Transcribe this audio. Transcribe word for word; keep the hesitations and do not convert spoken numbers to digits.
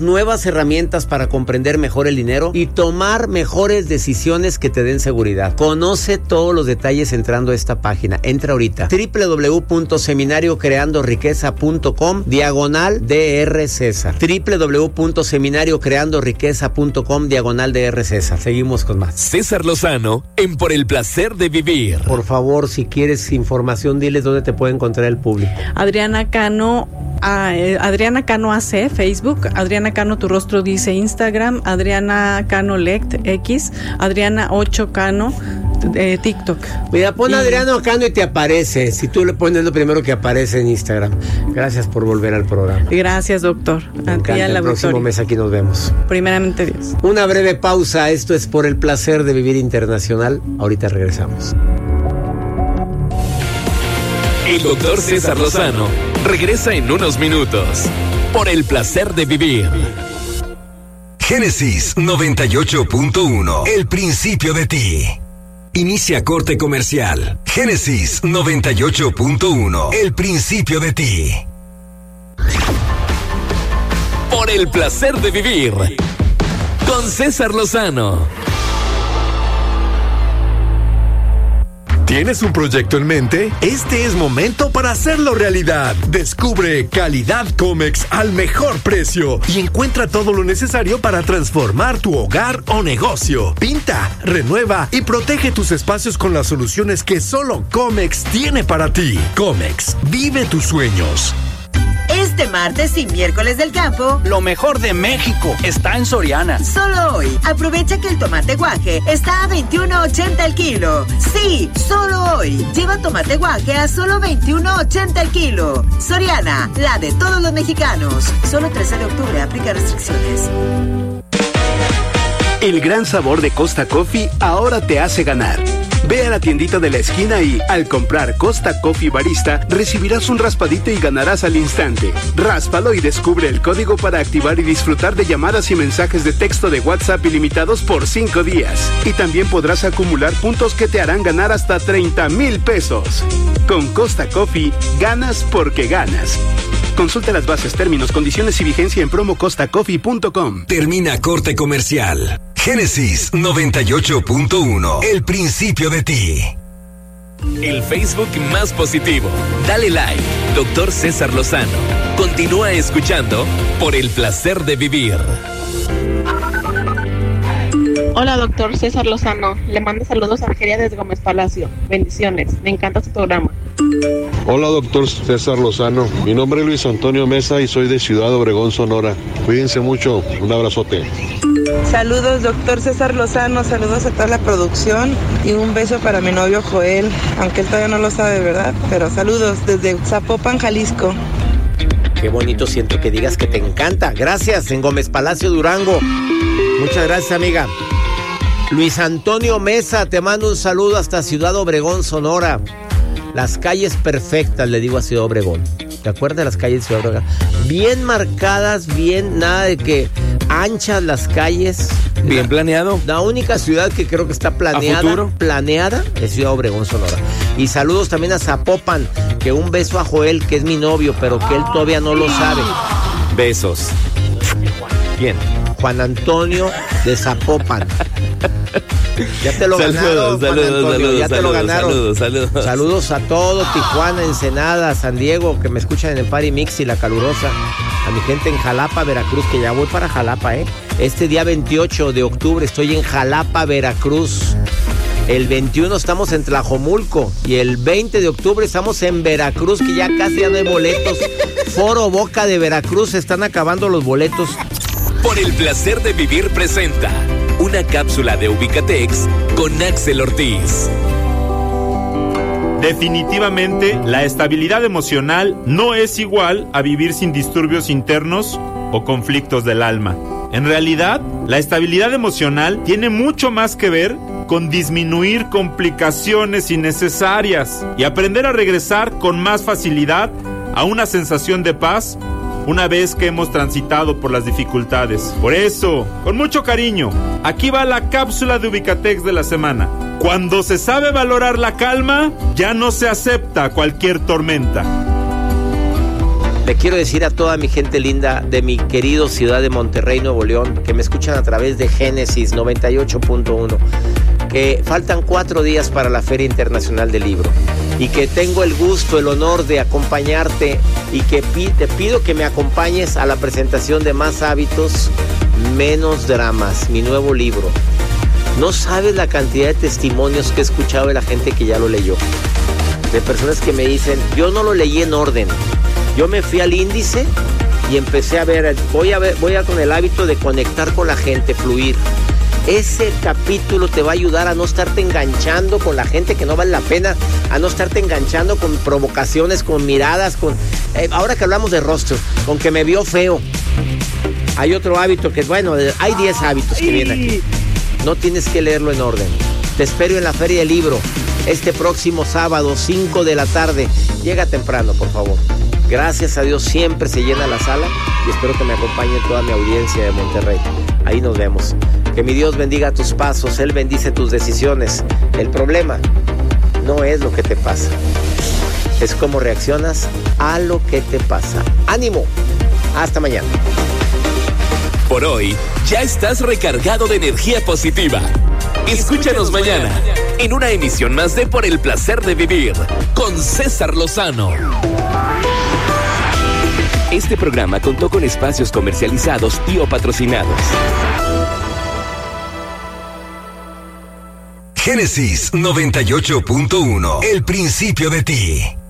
nuevas herramientas para comprender mejor el dinero y tomar mejores decisiones que te den seguridad. Conoce todos los detalles entrando a esta página. Entra ahorita. doble u doble u doble u punto seminario creando riqueza punto com diagonal D R César. doble u doble u doble u punto seminario creando riqueza punto com diagonal D R César. Seguimos con más. César Lozano en Por el Placer de Vivir. Por favor, si quieres información, diles dónde te puede encontrar el público. Adriana Cano, ah, eh, Adriana Cano A C, Facebook, Adriana Cano Tu Rostro Dice, Instagram, Adriana Cano Lect, X, Adriana ocho Cano, eh, TikTok. Mira, pon y... Adriana Cano y te aparece. Si tú le pones lo primero que aparece en Instagram. Gracias por volver al programa. Gracias, doctor. Me encanta. El próximo mes aquí nos vemos. Primeramente Dios. Una breve pausa. Esto es Por el Placer de Vivir Internacional. Ahorita regresamos. El doctor César Lozano regresa en unos minutos. Por el Placer de Vivir. Génesis noventa y ocho punto uno. El principio de ti. Inicia corte comercial. Génesis noventa y ocho punto uno. El principio de ti. Por el Placer de Vivir. Con César Lozano. ¿Tienes un proyecto en mente? Este es momento para hacerlo realidad. Descubre Calidad Comex al mejor precio y encuentra todo lo necesario para transformar tu hogar o negocio. Pinta, renueva y protege tus espacios con las soluciones que solo Comex tiene para ti. Comex, vive tus sueños. Este martes y miércoles del campo, lo mejor de México está en Soriana. Solo hoy, aprovecha que el tomate guaje está a veintiuno ochenta el kilo. Sí, solo hoy. Lleva tomate guaje a solo veintiuno ochenta el kilo. Soriana, la de todos los mexicanos. Solo trece de octubre, aplica restricciones. El gran sabor de Costa Coffee ahora te hace ganar. Ve a la tiendita de la esquina y, al comprar Costa Coffee Barista, recibirás un raspadito y ganarás al instante. Ráspalo y descubre el código para activar y disfrutar de llamadas y mensajes de texto de WhatsApp ilimitados por cinco días. Y también podrás acumular puntos que te harán ganar hasta treinta mil pesos. Con Costa Coffee, ganas porque ganas. Consulta las bases, términos, condiciones y vigencia en promo costa coffee punto com. Termina corte comercial. Génesis noventa y ocho punto uno. El principio de ti. El Facebook más positivo. Dale like, doctor César Lozano. Continúa escuchando Por el Placer de Vivir. Hola, doctor César Lozano. Le mando saludos a Argelia desde Gómez Palacio. Bendiciones. Me encanta su programa. Hola, doctor César Lozano. Mi nombre es Luis Antonio Mesa y soy de Ciudad Obregón, Sonora. Cuídense mucho. Un abrazote. Saludos, doctor César Lozano. Saludos a toda la producción y un beso para mi novio Joel, aunque él todavía no lo sabe, ¿verdad? Pero saludos desde Zapopan, Jalisco. Qué bonito siento que digas que te encanta. Gracias, en Gómez Palacio, Durango. Muchas gracias, amiga. Luis Antonio Mesa, te mando un saludo hasta Ciudad Obregón, Sonora. Las calles perfectas, le digo a Ciudad Obregón. ¿Te acuerdas de las calles de Ciudad Obregón? Bien marcadas, bien, nada de que anchas las calles. Bien planeado. La única ciudad que creo que está planeada, planeada es Ciudad Obregón, Sonora. Y saludos también a Zapopan, que un beso a Joel, que es mi novio, pero que él todavía no lo sabe. Besos. Bien. Juan Antonio de Zapopan. Ya te lo saludos, ganaron, saludos, Juan Antonio, saludos, ya te saludos, lo ganaron. Saludos, saludos. Saludos a todo Tijuana, Ensenada, San Diego, que me escuchan en el Party Mix y La Calurosa. A mi gente en Jalapa, Veracruz, que ya voy para Jalapa, ¿eh? Este día veintiocho de octubre estoy en Jalapa, Veracruz. El veintiuno estamos en Tlajomulco y el veinte de octubre estamos en Veracruz, que ya casi ya no hay boletos. Foro Boca de Veracruz, se están acabando los boletos. Por el Placer de Vivir presenta una cápsula de Ubicatex con Axel Ortiz. Definitivamente, la estabilidad emocional no es igual a vivir sin disturbios internos o conflictos del alma. En realidad, la estabilidad emocional tiene mucho más que ver con disminuir complicaciones innecesarias y aprender a regresar con más facilidad a una sensación de paz una vez que hemos transitado por las dificultades. Por eso, con mucho cariño, aquí va la cápsula de Ubicatex de la semana. Cuando se sabe valorar la calma, ya no se acepta cualquier tormenta. Le quiero decir a toda mi gente linda de mi querido ciudad de Monterrey, Nuevo León, que me escuchan a través de Génesis noventa y ocho punto uno, que faltan cuatro días para la Feria Internacional del Libro y que tengo el gusto, el honor de acompañarte y que pi- te pido que me acompañes a la presentación de Más Hábitos, Menos Dramas, mi nuevo libro. No sabes la cantidad de testimonios que he escuchado de la gente que ya lo leyó, de personas que me dicen, yo no lo leí en orden, yo me fui al índice y empecé a ver, voy a ver, voy a con el hábito de conectar con la gente, fluir. Ese capítulo te va a ayudar a no estarte enganchando con la gente que no vale la pena, a no estarte enganchando con provocaciones, con miradas, con eh, ahora que hablamos de rostro, con que me vio feo. Hay otro hábito que, bueno, hay diez hábitos que vienen aquí. No tienes que leerlo en orden. Te espero en la Feria del Libro este próximo sábado, cinco de la tarde. Llega temprano, por favor. Gracias a Dios siempre se llena la sala y espero que me acompañe toda mi audiencia de Monterrey. Ahí nos vemos. Que mi Dios bendiga tus pasos, Él bendice tus decisiones. El problema no es lo que te pasa, es cómo reaccionas a lo que te pasa. ¡Ánimo! Hasta mañana. Por hoy, ya estás recargado de energía positiva. Escúchanos mañana en una emisión más de Por el Placer de Vivir con César Lozano. Este programa contó con espacios comercializados y o patrocinados. Génesis noventa y ocho punto uno, el principio de ti.